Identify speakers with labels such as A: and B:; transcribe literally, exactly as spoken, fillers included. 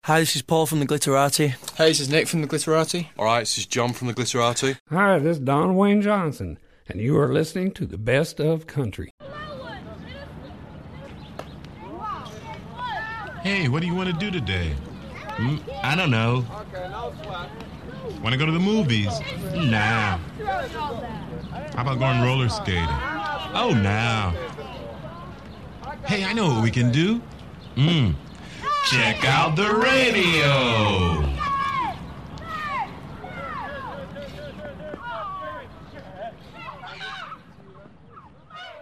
A: Hi, this is Paul from the Glitterati.
B: Hey, this is Nick from the Glitterati.
C: Alright, this is John from the Glitterati.
D: Hi, this is Don Wayne Johnson, and you are listening to the Best of Country.
E: Hey, what do you want to do today? Hmm? I don't know. Want to go to the movies? Nah. How about going roller skating? Oh, no. Hey, I know what we can do. Mm. Check out the radio.